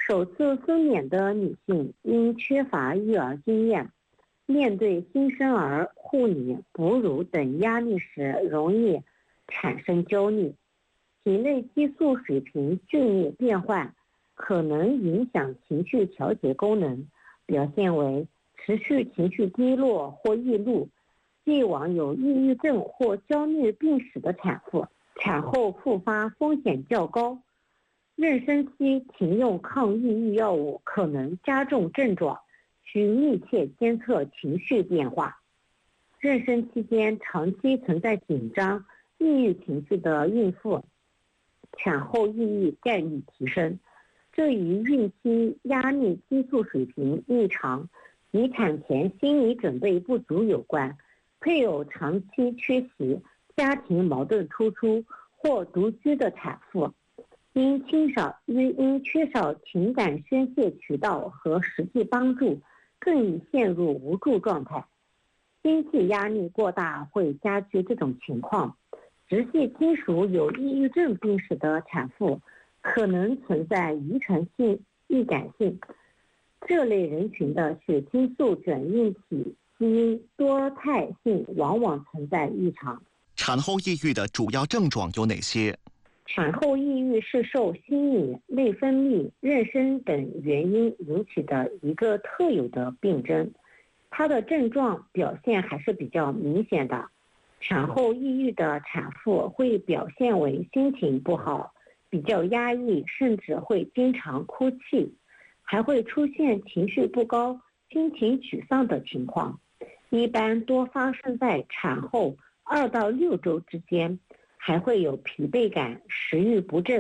首次分娩的女性因缺乏育儿经验，面对新生儿、护理、哺乳等压力时，容易产生焦虑。体内激素水平剧烈变化，可能影响情绪调节功能，表现为持续情绪低落或易怒。既往有抑郁症或焦虑病史的产妇，产后复发风险较高。妊娠期停用抗抑郁药物可能加重症状，需密切监测情绪变化。妊娠期间长期存在紧张、抑郁情绪的孕妇，产后抑郁概率提升，这与孕期压力激素水平异常及产前心理准备不足有关。配偶长期缺席、家庭矛盾突出或独居的产妇，因缺少情感宣泄渠道和实际帮助，更易陷入无助状态。经济压力过大会加剧这种情况。直系亲属有抑郁症病史的产妇，可能存在遗传性易感性。这类人群的血清素转运体基因多态性往往存在异常。 产后抑郁的主要症状有哪些？ 产后抑郁是受心理、内分泌、妊娠等原因引起的一个特有的病症，它的症状表现还是比较明显的。产后抑郁的产妇会表现为心情不好，比较压抑，甚至会经常哭泣，还会出现情绪不高、心情沮丧的情况，一般多发生在产后2到6周之间，还会有疲惫感、食欲不振。